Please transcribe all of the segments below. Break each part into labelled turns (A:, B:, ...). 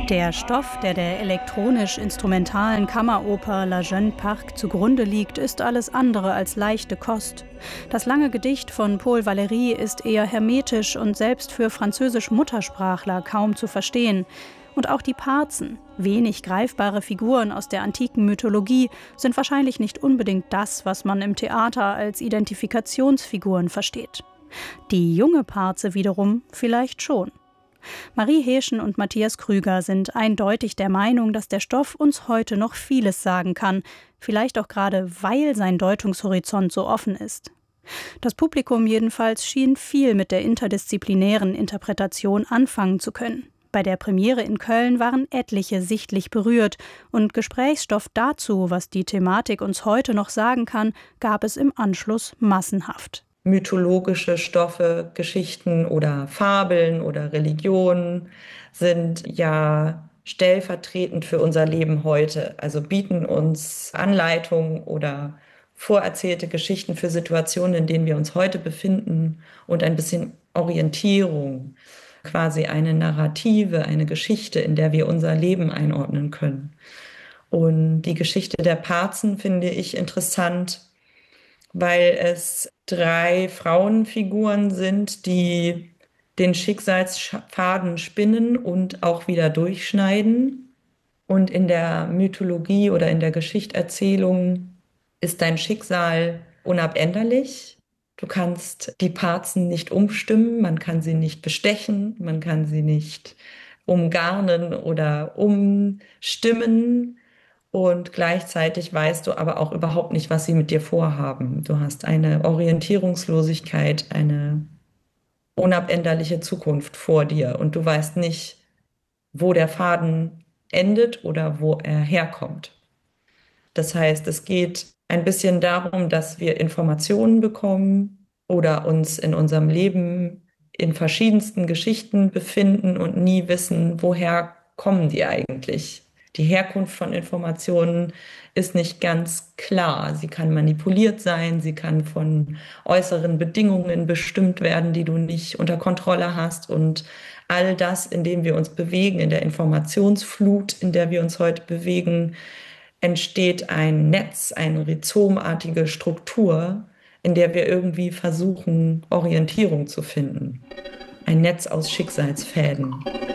A: Der Stoff, der der elektronisch-instrumentalen Kammeroper La Jeune Parc zugrunde liegt, ist alles andere als leichte Kost. Das lange Gedicht von Paul Valéry ist eher hermetisch und selbst für französisch-Muttersprachler kaum zu verstehen. Und auch die Parzen, wenig greifbare Figuren aus der antiken Mythologie, sind wahrscheinlich nicht unbedingt das, was man im Theater als Identifikationsfiguren versteht. Die junge Parze wiederum vielleicht schon. Marie Heeschen und Matthias Krüger sind eindeutig der Meinung, dass der Stoff uns heute noch vieles sagen kann, vielleicht auch gerade, weil sein Deutungshorizont so offen ist. Das Publikum jedenfalls schien viel mit der interdisziplinären Interpretation anfangen zu können. Bei der Premiere in Köln waren etliche sichtlich berührt und Gesprächsstoff dazu, was die Thematik uns heute noch sagen kann, gab es im Anschluss massenhaft.
B: Mythologische Stoffe, Geschichten oder Fabeln oder Religionen sind ja stellvertretend für unser Leben heute. Also bieten uns Anleitungen oder vorerzählte Geschichten für Situationen, in denen wir uns heute befinden und ein bisschen Orientierung, quasi eine Narrative, eine Geschichte, in der wir unser Leben einordnen können. Und die Geschichte der Parzen finde ich interessant, weil es 3 Frauenfiguren sind, die den Schicksalsfaden spinnen und auch wieder durchschneiden. Und in der Mythologie oder in der Geschichterzählung ist dein Schicksal unabänderlich. Du kannst die Parzen nicht umstimmen, man kann sie nicht bestechen, man kann sie nicht umgarnen oder umstimmen. Und gleichzeitig weißt du aber auch überhaupt nicht, was sie mit dir vorhaben. Du hast eine Orientierungslosigkeit, eine unabänderliche Zukunft vor dir und du weißt nicht, wo der Faden endet oder wo er herkommt. Das heißt, es geht ein bisschen darum, dass wir Informationen bekommen oder uns in unserem Leben in verschiedensten Geschichten befinden und nie wissen, woher kommen die eigentlich. Die Herkunft von Informationen ist nicht ganz klar. Sie kann manipuliert sein, sie kann von äußeren Bedingungen bestimmt werden, die du nicht unter Kontrolle hast. Und all das, in dem wir uns bewegen, in der Informationsflut, in der wir uns heute bewegen, entsteht ein Netz, eine rhizomartige Struktur, in der wir irgendwie versuchen, Orientierung zu finden. Ein Netz aus Schicksalsfäden.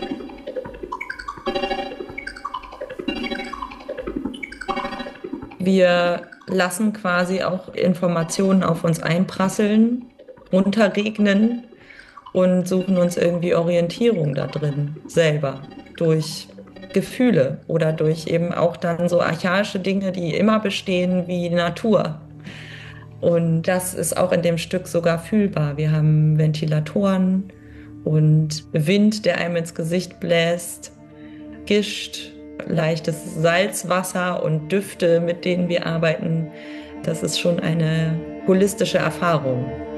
B: Wir lassen quasi auch Informationen auf uns einprasseln, runterregnen und suchen uns irgendwie Orientierung da drin selber durch Gefühle oder durch eben auch dann so archaische Dinge, die immer bestehen, wie Natur. Und das ist auch in dem Stück sogar fühlbar. Wir haben Ventilatoren und Wind, der einem ins Gesicht bläst, Gischt, leichtes Salzwasser und Düfte, mit denen wir arbeiten. Das ist schon eine holistische Erfahrung.